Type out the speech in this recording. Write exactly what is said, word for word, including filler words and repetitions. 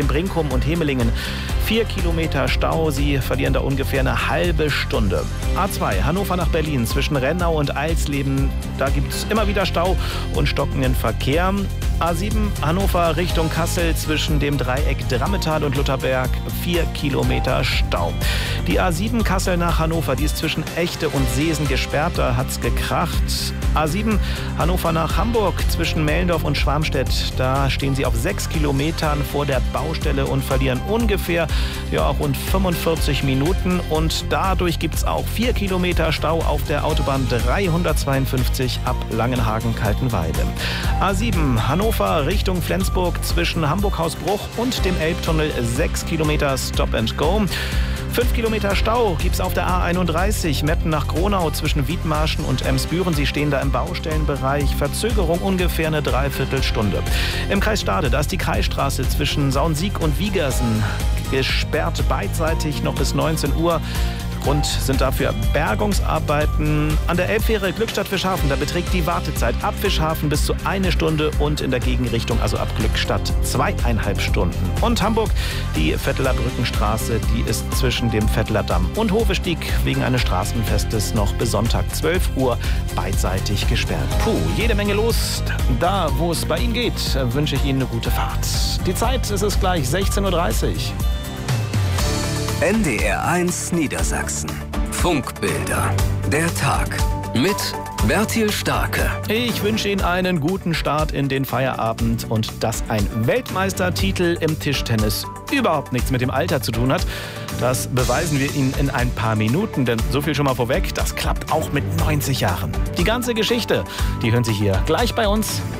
zwischen Brinkum und Hemelingen. Vier Kilometer Stau, Sie verlieren da ungefähr eine halbe Stunde. A zwei, Hannover nach Berlin, zwischen Rennau und Eilsleben, da gibt es immer wieder Stau und stockenden Verkehr. A sieben, Hannover Richtung Kassel, zwischen dem Dreieck Drammetal und Lutherberg, vier Kilometer Stau. Die A sieben Kassel nach Hannover, die ist zwischen Echte und Seesen gesperrt, da hat's gekracht. A sieben Hannover nach Hamburg, zwischen Mellendorf und Schwarmstedt, da stehen Sie auf sechs Kilometern vor der Baustelle und verlieren ungefähr ja, rund fünfundvierzig Minuten. Und dadurch gibt es auch vier Kilometer Stau auf der Autobahn dreihundertzweiundfünfzig ab Langenhagen-Kaltenweide. A sieben Hannover Richtung Flensburg, zwischen Hamburg-Hausbruch und dem Elbtunnel, sechs Kilometer Stop and Go. Fünf Kilometer Stau gibt's auf der A einunddreißig, Metten nach Gronau, zwischen Wiedmarschen und Emsbüren. Sie stehen da im Baustellenbereich. Verzögerung ungefähr eine Dreiviertelstunde. Im Kreis Stade, da ist die Kreisstraße zwischen Saunsiek und Wiegersen gesperrt, beidseitig noch bis neunzehn Uhr. Grund sind dafür Bergungsarbeiten. An der Elbfähre Glückstadt-Fischhafen, da beträgt die Wartezeit ab Fischhafen bis zu eine Stunde und in der Gegenrichtung, also ab Glückstadt, zweieinhalb Stunden. Und Hamburg, die Vetteler Brückenstraße, die ist zwischen dem Vetteler Damm und Hofestieg wegen eines Straßenfestes noch bis Sonntag zwölf Uhr beidseitig gesperrt. Puh, jede Menge los. Da, wo es bei Ihnen geht, wünsche ich Ihnen eine gute Fahrt. Die Zeit ist es gleich sechzehn Uhr dreißig. N D R eins Niedersachsen. Funkbilder. Der Tag. Mit Bertil Starke. Ich wünsche Ihnen einen guten Start in den Feierabend und dass ein Weltmeistertitel im Tischtennis überhaupt nichts mit dem Alter zu tun hat. Das beweisen wir Ihnen in ein paar Minuten, denn so viel schon mal vorweg, das klappt auch mit neunzig Jahren. Die ganze Geschichte, die hören Sie hier gleich bei uns